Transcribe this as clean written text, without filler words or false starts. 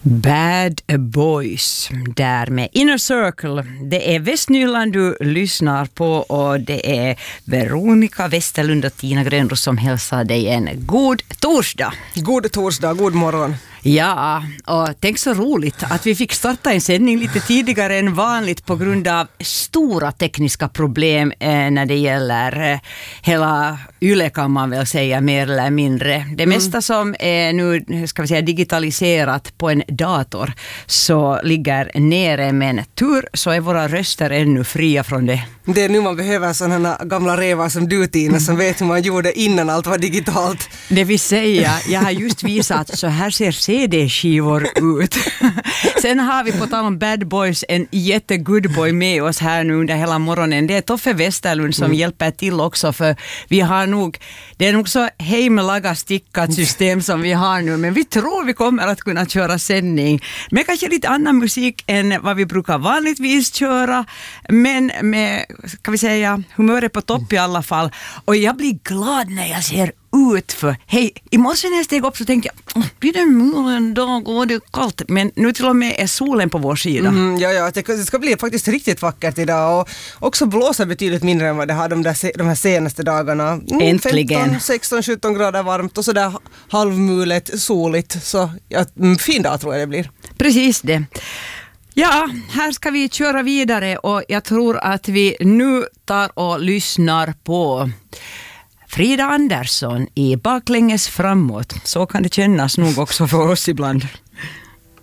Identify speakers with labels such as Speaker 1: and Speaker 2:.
Speaker 1: Bad Boys där med Inner Circle. Det är Västnyland du lyssnar på och det är Veronica Westerlund och Tina Grönros som hälsar dig en god torsdag.
Speaker 2: God torsdag, god morgon.
Speaker 1: Ja, och tänk så roligt att vi fick starta en sändning lite tidigare än vanligt på grund av stora tekniska problem när det gäller hela YLE kan man väl säga mer eller mindre. Det mesta som är nu ska vi säga digitaliserat på en dator så ligger nere, men tur så är våra röster ännu fria från det.
Speaker 2: Det är nu man behöver sådana gamla revar som du, Tina, som vet hur man gjorde innan allt var digitalt.
Speaker 1: Det vill säga, jag har just visat att så här ser CD-skivor ut. Sen har vi på tal om Bad Boys en jättegood boy med oss här nu under hela morgonen. Det är Toffe Westerlund som hjälper till också, för vi har nog, det är nog så hemlaga stickat system som vi har nu, men vi tror vi kommer att kunna köra sändning med kanske lite annan musik än vad vi brukar vanligtvis köra, men med, kan vi säga, humöret på topp i alla fall. Och jag blir glad när jag ser ut, för hej, i morse när jag steg upp så tänkte jag, blir det en dag och det är kallt, men nu till och med är solen på vår sida.
Speaker 2: Ja, det ska bli faktiskt riktigt vackert idag och också blåsa betydligt mindre än vad det har de här senaste dagarna.
Speaker 1: Äntligen.
Speaker 2: 15, 16, 17 grader varmt och sådär halvmulet, soligt, så ja, fin dag tror jag det blir.
Speaker 1: Precis det. Ja, här ska vi köra vidare och jag tror att vi nu tar och lyssnar på Frida Andersson i Baklänges framåt. Så kan det kännas nog också för oss ibland.